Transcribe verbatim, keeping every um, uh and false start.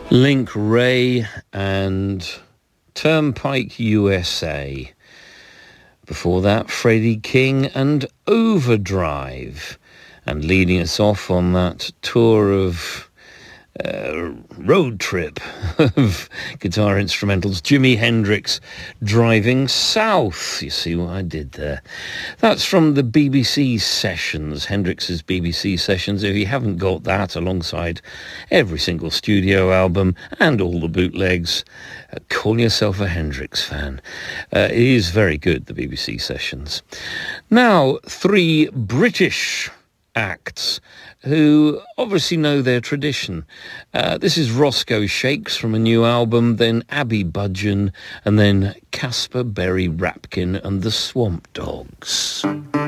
Link Ray and Turnpike U S A. Before that, Freddie King and Overdrive. And leading us off on that tour of uh, road trip of guitar instrumentals, Jimi Hendrix Driving South. You see what I did there? That's from the B B C sessions, Hendrix's B B C sessions. If you haven't got that alongside every single studio album and all the bootlegs, uh, call yourself a Hendrix fan. Uh, it is very good, the B B C sessions. Now, three British acts who obviously know their tradition. Uh, this is Roscoe Shakes from a new album, then Abby Budgeon, and then Casper Berry Rapkin and the Swamp Dogs.